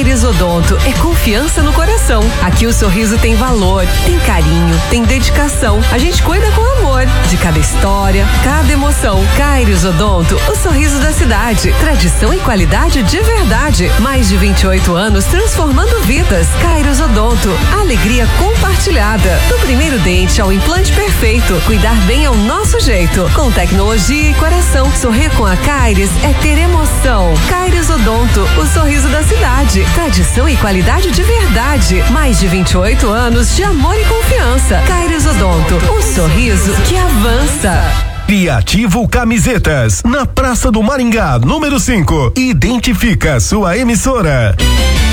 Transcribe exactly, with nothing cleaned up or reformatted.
Caires Odonto é confiança no coração. Aqui o sorriso tem valor, tem carinho, tem dedicação. A gente cuida com amor de cada história, cada emoção. Caires Odonto, o sorriso da cidade. Tradição e qualidade de verdade. Mais de vinte e oito anos transformando vidas. Caires Odonto, alegria compartilhada. Do primeiro dente ao implante perfeito. Cuidar bem ao nosso jeito. Com tecnologia e coração. Sorrir com a Caires é ter emoção. Caires Odonto, o sorriso da cidade. Tradição e qualidade de verdade. Mais de vinte e oito anos de amor e confiança. Caires Odonto, um sorriso que avança. Criativo Camisetas, na Praça do Maringá, número cinco. Identifica sua emissora.